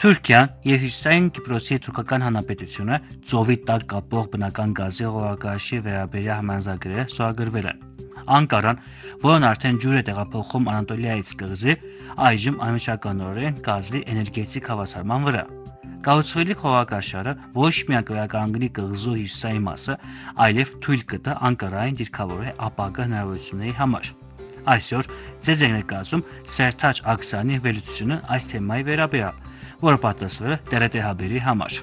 Թուրքիան եւ Հյուսիսային Կիպրոսի թուրքական հանրապետությունը ծովի տակ կապող բնական գազի հողագաշի վերաբերյալ համաձայնագրերը ստորագրվել են։ Անկարան, որն արդեն ջուր է տեղափոխում Անատոլիայից կղզի, այժմ անմիջականորեն կազմի էներգետիկ հավասարման վրա։ Կառուցվելիք հողագաշարը ոչ միայն կվերականգնի կղզու հյուսիսային մասը, այլև թույլ կտա Անկարային դիրքավորել ապագա հնարավորությունների համար։ Այսօր ձեզ ենք ներկայացում Սերթաջ Աքսյանի վերլուծությունը այս թեմայի վերաբերյալ, որը պատասխանել է TRT Haber-ի համար։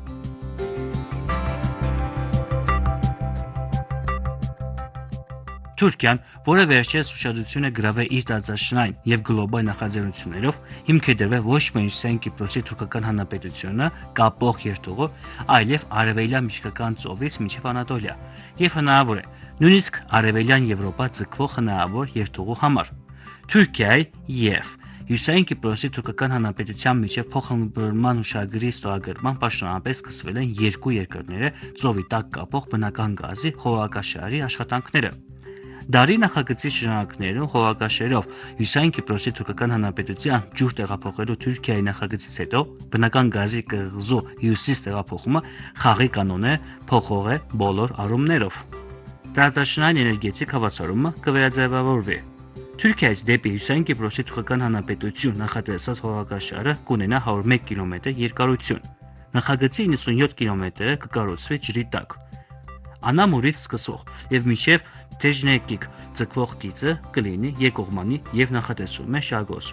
Թուրքիան, որը վերջերս ուշադրություն է գրավել իր տարածաշրջանային եւ գլոբալ նախաձեռնություններով, հիմք է դրվել ոչ միայն Հյուսիսային Կիպրոսի թուրքական հանրապետությունը կապող երթուղու, այլև արևելյան միջկական ծովից մինչև Անատոլիա, եւ հնարավոր է նույնիսկ արևելյան Եվրոպա ձգվող հնարավոր երթուղու համար։ Թուրքիայի եւ Հյուսիսային Կիպրոսի թուրքական հանրապետության միջև փոխհմբռնման հուշագրի ստորագրման պաշտոնապես սկսվել են երկու երկրները ծովի տակ կապող բնական գազի հողագաշարի աշխատանքները։ Դարի նախագծի շրջանակներում հողագաշերով Հյուսիսային Կիպրոսի թուրքական հանրապետության ջուր տեղափոխելու Թուրքիայի նախագծից հետո բնական գազի կղզու հյուսիս տեղափոխումը խաղի կանոն է փոխող է բոլոր առումներով։ Տարածաշրջանային էներգետիկ հավասարումը կվերաձևավորվի։ Թուրքիայից դեպի Հյուսիսային Կիպրոսի թուրքական հանրապետություն նախատեսած հողագաշարը կունենա 101 կիլոմետր երկարություն։ Նախագծի 97 կիլոմետրը կկառուցվի ջրի տակ։ Անամուրից սկսող եւ մինչև Թեժնեկիկ ձգվող գիծը կլինի երկկողմանի եւ նախատեսվում է շահգործում